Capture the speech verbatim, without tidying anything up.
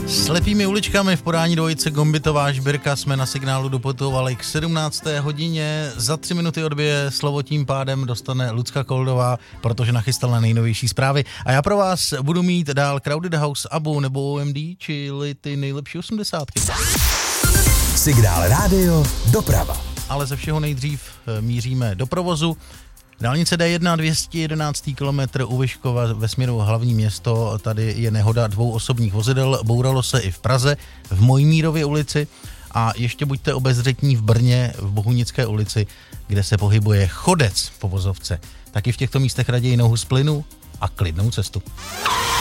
Slepými uličkami v podání dvojice Gombitová Žbirka jsme na signálu doputovali k sedmnácté hodině. Za tři minuty odbije slovo tím pádem dostane Lucka Koldová, protože nachystala nejnovější zprávy. A já pro vás budu mít dál Crowded House, Abu nebo O M D, čili ty nejlepší osmdesátky. Signál rádio doprava. Ale ze všeho nejdřív míříme do provozu. Dálnice D jedna, dvě stě jedenáct kilometr u Vyškova ve směru hlavní město. Tady je nehoda dvou osobních vozidel, bouralo se i v Praze, v Mojmírově ulici a ještě buďte obezřetní v Brně, v Bohunické ulici, kde se pohybuje chodec po vozovce. Taky v těchto místech raději nohu z plynu a klidnou cestu.